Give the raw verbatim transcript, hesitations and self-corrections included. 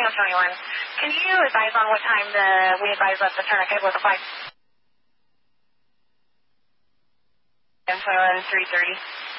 one twenty-one. Can you advise on what time the we advise that the tourniquet was applied? one twenty-one, three thirty.